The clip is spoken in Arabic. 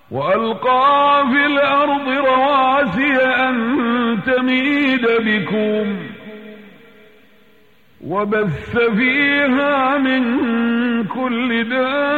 وألقى في الأرض رواسي أن تميد بكم وبث فيها من كل دابة